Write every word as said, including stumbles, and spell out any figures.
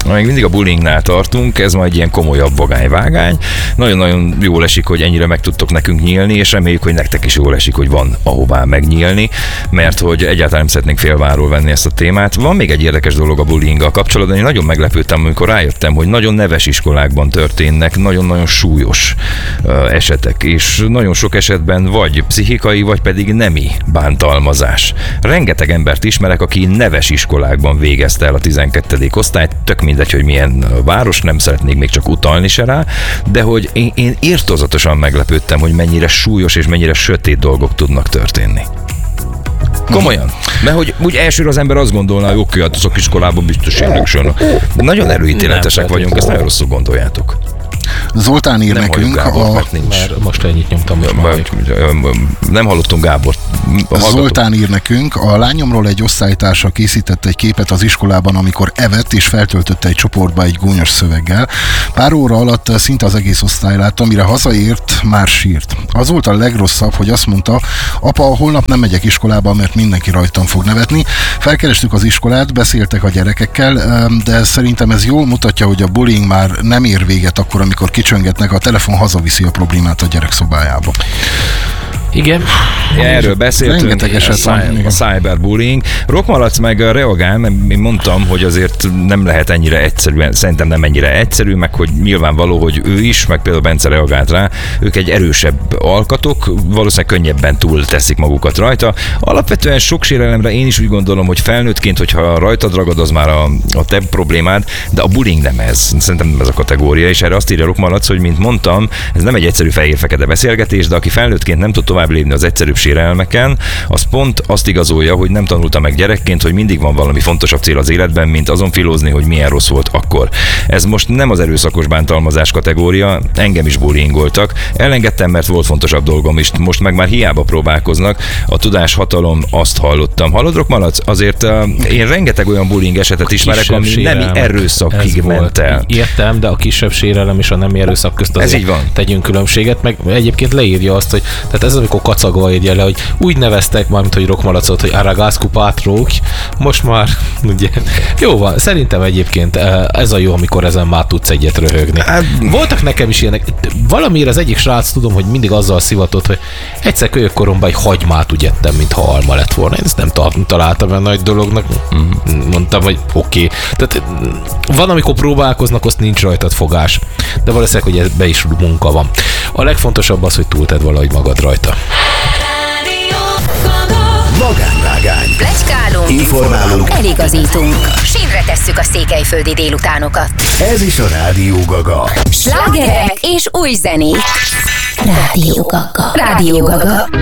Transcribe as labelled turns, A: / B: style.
A: Még mindig a bullyingnál tartunk, ez majd ilyen komolyabb vagányvágány. Nagyon-nagyon jól esik, hogy ennyire meg tudtok nekünk nyílni, és reméljük, hogy nektek is jól esik, hogy van ahová megnyílni, mert hogy egyáltalán nem szeretnénk félváról venni ezt a témát. Van még egy érdekes dolog a bullyinggal kapcsolatban, én nagyon meglepődtem, amikor rájöttem, hogy nagyon neves iskolákban történnek nagyon-nagyon súlyos uh, esetek, és nagyon sok esetben vagy pszichikai, vagy pedig nemi bántalmazás. Rengeteg embert ismerek, aki neves iskolákban végezte el a tizenkettedik osztályt, tök mindegy, hogy milyen város, nem szeretnék még csak utalni se rá, de hogy én, én irtózatosan meglepődtem, hogy mennyire súlyos és mennyire sötét dolgok tudnak történni. Komolyan. Mert hogy úgy elsőre az ember azt gondolná, hogy oké, hát az iskolában biztos érdekesülnek. Nagyon előítéletesek nem, vagyunk, ezt nagyon rosszul gondoljátok.
B: Zoltán ír
A: nem
B: nekünk
A: Gábor,
B: a...
A: mert nincs.
C: Mert most ennyit nyomtam, most már
A: nem hallottunk Gábort.
B: Zoltán ír nekünk, a lányomról egy osztálytársa készített egy képet az iskolában, amikor evett és feltöltötte egy csoportba egy gúnyos szöveggel. Pár óra alatt szinte az egész osztály látta, mire hazaért, már sírt. Az volt a legrosszabb, hogy azt mondta, apa, holnap nem megyek iskolába, mert mindenki rajtam fog nevetni. Felkerestük az iskolát, beszéltek a gyerekekkel, de szerintem ez jól mutatja, hogy a bullying már nem ér véget akkor, amikor kicsöngetnek, a telefon hazaviszi a problémát a gyerekszobájába.
C: Igen.
A: Erről beszéltünk, a, a cyberbullying. Rockmalac meg reagál, mert én mondtam, hogy azért nem lehet ennyire egyszerű, szerintem nem ennyire egyszerű, meg hogy nyilvánvaló, hogy ő is, meg például Bence reagált rá, ők egy erősebb alkatok, valószínűleg könnyebben túl teszik magukat rajta. Alapvetően sok sérelemre én is úgy gondolom, hogy felnőttként, hogyha rajtad ragad, az már a, a te problémád, de a bullying nem ez. Szerintem nem ez a kategória, és erre azt írja Rockmalac, hogy mint mondtam, ez nem egy egyszerű fehér-fekete beszélgetés, de aki felnőttként nem tud tovább lépni az egyszerűbb sérelmeken, az pont azt igazolja, hogy nem tanulta meg gyerekként, hogy mindig van valami fontosabb cél az életben, mint azon filózni, hogy milyen rossz volt akkor. Ez most nem az erőszakos bántalmazás kategória, engem is bullyingoltak. Elengedtem, mert volt fontosabb dolgom is, most meg már hiába próbálkoznak. A tudás hatalom, azt hallottam. Hallod, Rockmalac? Azért uh, én rengeteg olyan bullying esetet ismerek, ami nemi erőszakig ment el.
C: Értem, de a kisebb sérelem és a nemi erőszak közt
A: ez így van.
C: Tegyünk különbséget, meg egyébként leírja azt, hogy tehát ez amikor kacagva írja le, hogy úgy neveztek már, mint hogy Rockmalacot, hogy Aragásku Pátrók, most már ugye, jó van, szerintem egyébként ez a jó, amikor ezen már tudsz egyet röhögni. Voltak nekem is ilyenek, valamiért az egyik srác tudom, hogy mindig azzal szivatott, hogy egyszer kölyök koromban egy hagymát úgy ettem, mintha alma lett volna. Én ezt nem találtam el nagy dolognak. Mondtam, hogy oké. Okay. Tehát van, amikor próbálkoznak, azt nincs rajtad fogás. De valószínűleg, hogy ebbe is munka van. A legfontosabb az, hogy túlted valahogy magad rajta.
D: Magánvágány. Pletykálunk, informálunk, eligazítunk. Sínre tesszük a székelyföldi délutánokat. Ez is a Rádió Gaga. Slágerek és új zenék. Rádió Gaga. Rádió Gaga.